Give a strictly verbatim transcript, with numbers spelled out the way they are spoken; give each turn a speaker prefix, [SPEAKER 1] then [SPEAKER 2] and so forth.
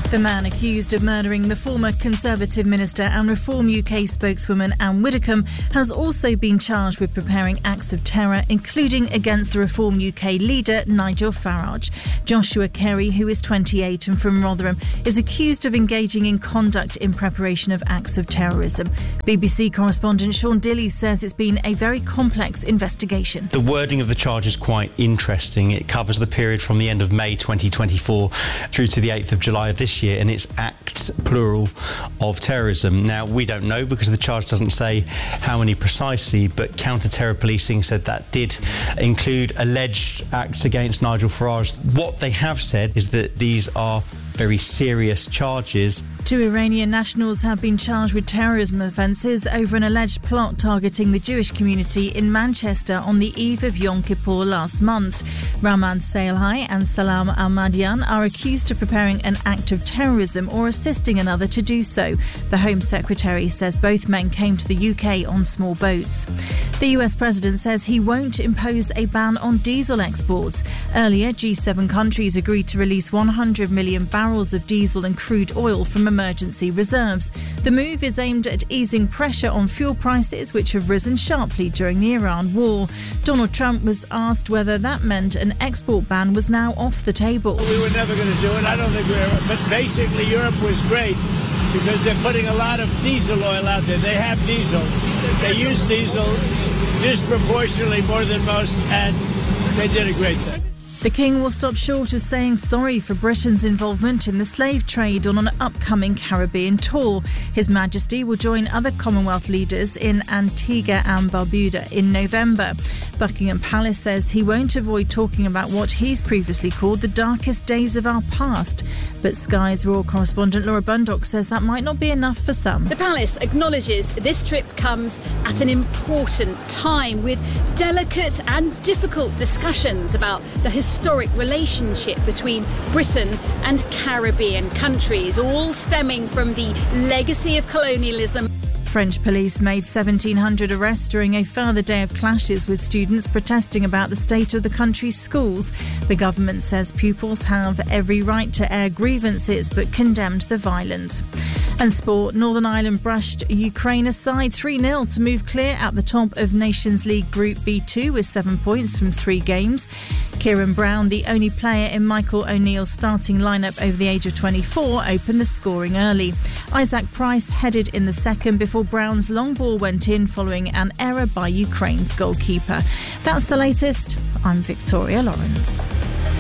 [SPEAKER 1] The man accused of murdering the former Conservative minister and Reform U K spokeswoman Anne Widdecombe has also been charged with preparing acts of terror, including against the Reform U K leader Nigel Farage. Joshua Carey, who is twenty-eight and from Rotherham, is accused of engaging in conduct in preparation of acts of terrorism. B B C correspondent Sean Dilley says it's been a very complex investigation.
[SPEAKER 2] The wording of the charge is quite interesting. It covers the period from the end of May twenty twenty-four through to the eighth of July of this year, and it's acts, plural, of terrorism. Now, we don't know because the charge doesn't say how many precisely, but counter-terror policing said that did include alleged acts against Nigel Farage. What they have said is that these are very serious charges.
[SPEAKER 1] Two Iranian nationals have been charged with terrorism offences over an alleged plot targeting the Jewish community in Manchester on the eve of Yom Kippur last month. Rahman Salehai and Salam Ahmadian are accused of preparing an act of terrorism or assisting another to do so. The Home Secretary says both men came to the U K on small boats. The U S President says he won't impose a ban on diesel exports. Earlier, G seven countries agreed to release one hundred million barrels of diesel and crude oil from emergency reserves. The move is aimed at easing pressure on fuel prices, which have risen sharply during the Iran war. Donald Trump was asked whether that meant an export ban was now off the table.
[SPEAKER 3] We were never going to do it. I don't think we were. But basically, Europe was great because they're putting a lot of diesel oil out there. They have diesel. They use diesel disproportionately more than most, and they did a great thing.
[SPEAKER 1] The King will stop short of saying sorry for Britain's involvement in the slave trade on an upcoming Caribbean tour. His Majesty will join other Commonwealth leaders in Antigua and Barbuda in November. Buckingham Palace says he won't avoid talking about what he's previously called the darkest days of our past. But Sky's royal correspondent Laura Bundock says that might not be enough for some.
[SPEAKER 4] The Palace acknowledges this trip comes at an important time with delicate and difficult discussions about the historic relationship between Britain and Caribbean countries, all stemming from the legacy of colonialism.
[SPEAKER 1] French police made seventeen hundred arrests during a further day of clashes with students protesting about the state of the country's schools. The government says pupils have every right to air grievances but condemned the violence. And sport, Northern Ireland brushed Ukraine aside three nil to move clear at the top of Nations League Group B two with seven points from three games. Kieran Brown, the only player in Michael O'Neill's starting lineup over the age of twenty-four, opened the scoring early. Isaac Price headed in the second before Brown's long ball went in following an error by Ukraine's goalkeeper. That's the latest. I'm Victoria Lawrence.